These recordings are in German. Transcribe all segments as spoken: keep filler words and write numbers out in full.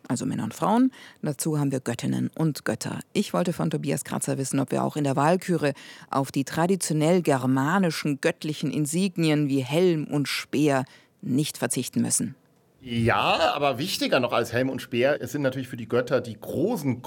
also Männer und Frauen. Dazu haben wir Göttinnen und Götter. Ich wollte von Tobias Kratzer wissen, ob wir auch in der Walküre auf die traditionell germanischen göttlichen Insignien wie Helm und Speer nicht verzichten müssen. Ja, aber wichtiger noch als Helm und Speer, es sind natürlich für die Götter die großen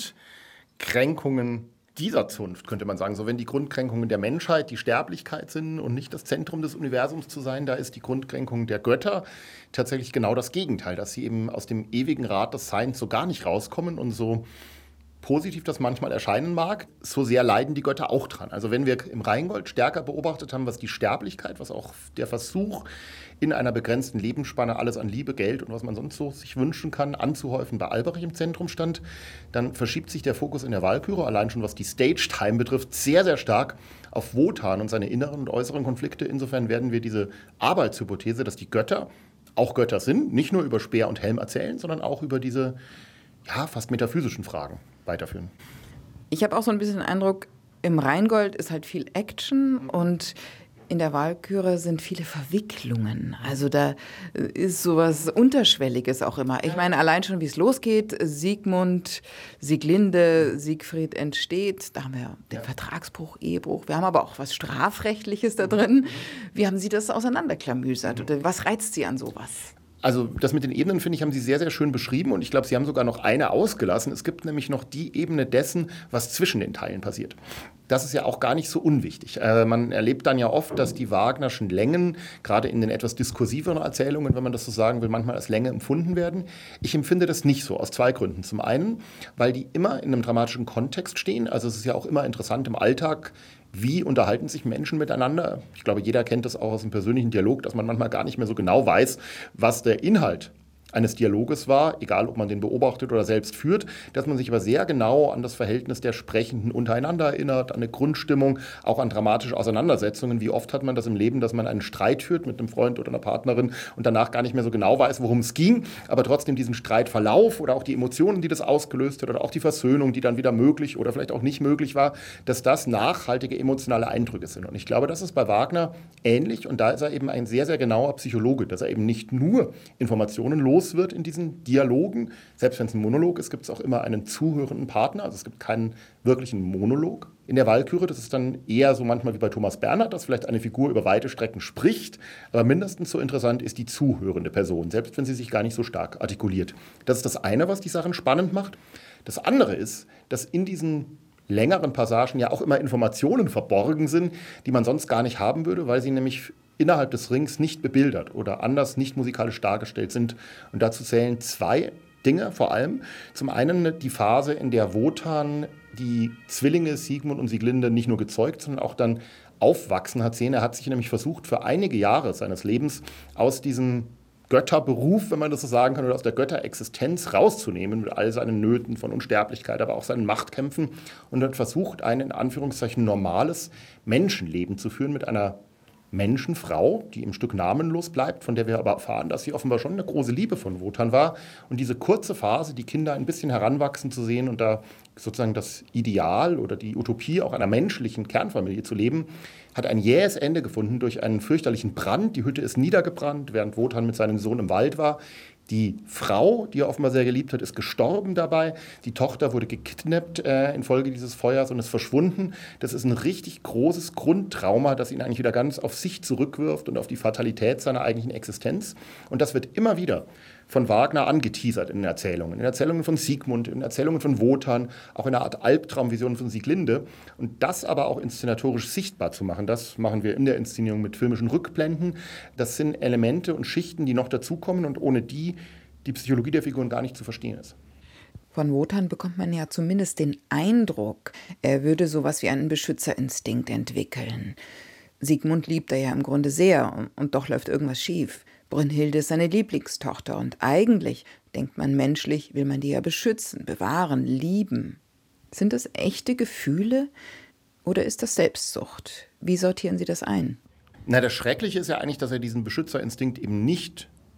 Grundkränkungen dieser Zunft, könnte man sagen. So, wenn die Grundkränkungen der Menschheit die Sterblichkeit sind und nicht das Zentrum des Universums zu sein, da ist die Grundkränkung der Götter tatsächlich genau das Gegenteil, dass sie eben aus dem ewigen Rad des Seins so gar nicht rauskommen und so positiv das manchmal erscheinen mag, so sehr leiden die Götter auch dran. Also wenn wir im Rheingold stärker beobachtet haben, was die Sterblichkeit, was auch der Versuch in einer begrenzten Lebensspanne alles an Liebe, Geld und was man sonst so sich wünschen kann, anzuhäufen, bei Alberich im Zentrum stand, dann verschiebt sich der Fokus in der Walküre, allein schon was die Stage-Time betrifft, sehr, sehr stark auf Wotan und seine inneren und äußeren Konflikte. Insofern werden wir diese Arbeitshypothese, dass die Götter auch Götter sind, nicht nur über Speer und Helm erzählen, sondern auch über diese ja, fast metaphysischen Fragen weiterführen. Ich habe auch so ein bisschen den Eindruck, im Rheingold ist halt viel Action und in der Walküre sind viele Verwicklungen. Also da ist sowas Unterschwelliges auch immer. Ich meine, allein schon, wie es losgeht, Siegmund, Sieglinde, Siegfried entsteht. Da haben wir den ja. Vertragsbruch, Ehebruch. Wir haben aber auch was Strafrechtliches da drin. Wie haben Sie das auseinanderklamüsert? Oder was reizt Sie an sowas? Also das mit den Ebenen, finde ich, haben Sie sehr, sehr schön beschrieben. Und ich glaube, Sie haben sogar noch eine ausgelassen. Es gibt nämlich noch die Ebene dessen, was zwischen den Teilen passiert. Das ist ja auch gar nicht so unwichtig. Äh, man erlebt dann ja oft, dass die Wagnerschen Längen, gerade in den etwas diskursiveren Erzählungen, wenn man das so sagen will, manchmal als Länge empfunden werden. Ich empfinde das nicht so, aus zwei Gründen. Zum einen, weil die immer in einem dramatischen Kontext stehen. Also es ist ja auch immer interessant im Alltag, wie unterhalten sich Menschen miteinander? Ich glaube, jeder kennt das auch aus dem persönlichen Dialog, dass man manchmal gar nicht mehr so genau weiß, was der Inhalt eines Dialoges war, egal ob man den beobachtet oder selbst führt, dass man sich aber sehr genau an das Verhältnis der Sprechenden untereinander erinnert, an eine Grundstimmung, auch an dramatische Auseinandersetzungen. Wie oft hat man das im Leben, dass man einen Streit führt mit einem Freund oder einer Partnerin und danach gar nicht mehr so genau weiß, worum es ging, aber trotzdem diesen Streitverlauf oder auch die Emotionen, die das ausgelöst hat oder auch die Versöhnung, die dann wieder möglich oder vielleicht auch nicht möglich war, dass das nachhaltige emotionale Eindrücke sind. Und ich glaube, das ist bei Wagner ähnlich und da ist er eben ein sehr, sehr genauer Psychologe, dass er eben nicht nur Informationen los wird in diesen Dialogen. Selbst wenn es ein Monolog ist, gibt es auch immer einen zuhörenden Partner. Also es gibt keinen wirklichen Monolog in der Walküre. Das ist dann eher so manchmal wie bei Thomas Bernhard, dass vielleicht eine Figur über weite Strecken spricht. Aber mindestens so interessant ist die zuhörende Person, selbst wenn sie sich gar nicht so stark artikuliert. Das ist das eine, was die Sachen spannend macht. Das andere ist, dass in diesen längeren Passagen ja auch immer Informationen verborgen sind, die man sonst gar nicht haben würde, weil sie nämlich innerhalb des Rings nicht bebildert oder anders nicht musikalisch dargestellt sind. Und dazu zählen zwei Dinge vor allem. Zum einen die Phase, in der Wotan die Zwillinge Siegmund und Sieglinde nicht nur gezeugt, sondern auch dann aufwachsen hat sehen. Er hat sich nämlich versucht, für einige Jahre seines Lebens aus diesem Götterberuf, wenn man das so sagen kann, oder aus der Götterexistenz rauszunehmen mit all seinen Nöten von Unsterblichkeit, aber auch seinen Machtkämpfen und hat versucht, ein in Anführungszeichen normales Menschenleben zu führen mit einer Menschenfrau, die im Stück namenlos bleibt, von der wir aber erfahren, dass sie offenbar schon eine große Liebe von Wotan war. Und diese kurze Phase, die Kinder ein bisschen heranwachsen zu sehen und da sozusagen das Ideal oder die Utopie auch einer menschlichen Kernfamilie zu leben, hat ein jähes Ende gefunden durch einen fürchterlichen Brand. Die Hütte ist niedergebrannt, während Wotan mit seinem Sohn im Wald war. Die Frau, die er offenbar sehr geliebt hat, ist gestorben dabei. Die Tochter wurde gekidnappt äh, infolge dieses Feuers und ist verschwunden. Das ist ein richtig großes Grundtrauma, das ihn eigentlich wieder ganz auf sich zurückwirft und auf die Fatalität seiner eigentlichen Existenz. Und das wird immer wieder von Wagner angeteasert in den Erzählungen. In Erzählungen von Siegmund, in Erzählungen von Wotan, auch in einer Art Albtraumvision von Sieglinde. Und das aber auch inszenatorisch sichtbar zu machen, das machen wir in der Inszenierung mit filmischen Rückblenden. Das sind Elemente und Schichten, die noch dazukommen und ohne die die Psychologie der Figuren gar nicht zu verstehen ist. Von Wotan bekommt man ja zumindest den Eindruck, er würde sowas wie einen Beschützerinstinkt entwickeln. Siegmund liebt er ja im Grunde sehr und doch läuft irgendwas schief. Brünnhilde ist seine Lieblingstochter und eigentlich, denkt man menschlich, will man die ja beschützen, bewahren, lieben. Sind das echte Gefühle oder ist das Selbstsucht? Wie sortieren Sie das ein? Na, das Schreckliche ist ja eigentlich, dass er diesen Beschützerinstinkt eben nicht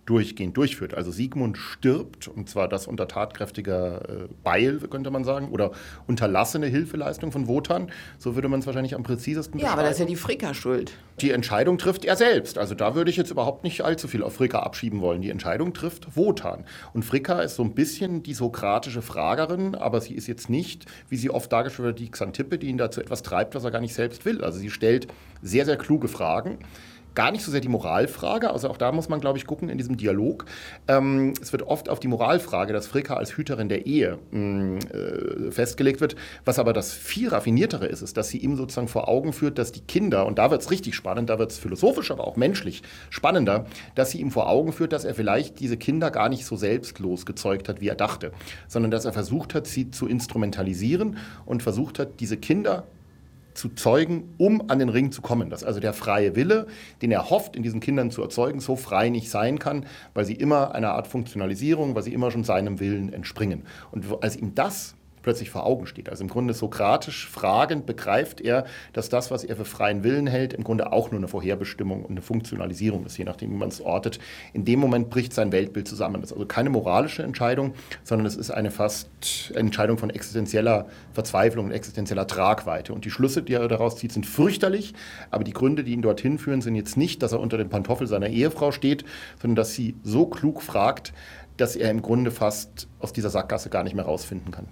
durchgehend durchführt. Also Siegmund stirbt, und zwar das unter tatkräftiger äh, Beil, könnte man sagen, oder unterlassene Hilfeleistung von Wotan. So würde man es wahrscheinlich am präzisesten Ja, beschreiben. aber das ist ja die Fricka schuld. Die Entscheidung trifft er selbst. Also da würde ich jetzt überhaupt nicht allzu viel auf Fricka abschieben wollen. Die Entscheidung trifft Wotan. Und Fricka ist so ein bisschen die sokratische Fragerin, aber sie ist jetzt nicht, wie sie oft dargestellt wird, die Xantippe, die ihn dazu etwas treibt, was er gar nicht selbst will. Also sie stellt sehr, sehr kluge Fragen. Gar nicht so sehr die Moralfrage, also auch da muss man, glaube ich, gucken in diesem Dialog. Ähm, es wird oft auf die Moralfrage, dass Fricka als Hüterin der Ehe mh, äh, festgelegt wird. Was aber das viel raffiniertere ist, ist, dass sie ihm sozusagen vor Augen führt, dass die Kinder, und da wird es richtig spannend, da wird es philosophisch, aber auch menschlich spannender, dass sie ihm vor Augen führt, dass er vielleicht diese Kinder gar nicht so selbstlos gezeugt hat, wie er dachte, sondern dass er versucht hat, sie zu instrumentalisieren und versucht hat, diese Kinder zu zeugen, um an den Ring zu kommen. Dass also der freie Wille, den er hofft, in diesen Kindern zu erzeugen, so frei nicht sein kann, weil sie immer einer Art Funktionalisierung, weil sie immer schon seinem Willen entspringen. Und als ihm das plötzlich vor Augen steht, also im Grunde sokratisch fragend begreift er, dass das, was er für freien Willen hält, im Grunde auch nur eine Vorherbestimmung und eine Funktionalisierung ist, je nachdem, wie man es ortet. In dem Moment bricht sein Weltbild zusammen. Das ist also keine moralische Entscheidung, sondern es ist eine fast Entscheidung von existenzieller Verzweiflung und existenzieller Tragweite. Und die Schlüsse, die er daraus zieht, sind fürchterlich, aber die Gründe, die ihn dorthin führen, sind jetzt nicht, dass er unter dem Pantoffel seiner Ehefrau steht, sondern dass sie so klug fragt, dass er im Grunde fast aus dieser Sackgasse gar nicht mehr rausfinden kann.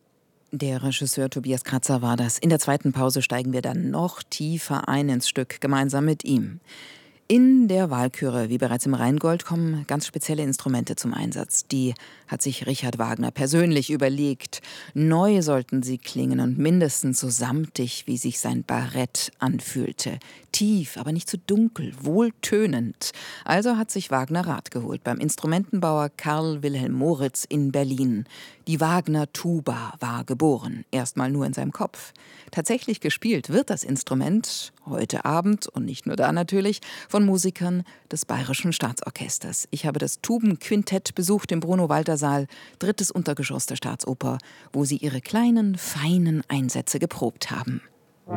Der Regisseur Tobias Kratzer war das. In der zweiten Pause steigen wir dann noch tiefer ein ins Stück, gemeinsam mit ihm. In der Walküre, wie bereits im Rheingold, kommen ganz spezielle Instrumente zum Einsatz. Die hat sich Richard Wagner persönlich überlegt. Neu sollten sie klingen und mindestens so samtig, wie sich sein Barett anfühlte. Tief, aber nicht zu dunkel, wohltönend. Also hat sich Wagner Rat geholt beim Instrumentenbauer Karl Wilhelm Moritz in Berlin. Die Wagner-Tuba war geboren, erstmal nur in seinem Kopf. Tatsächlich gespielt wird das Instrument heute Abend, und nicht nur da natürlich, von Musikern des Bayerischen Staatsorchesters. Ich habe das Tubenquintett besucht im Bruno-Walter-Saal, drittes Untergeschoss der Staatsoper, wo sie ihre kleinen, feinen Einsätze geprobt haben.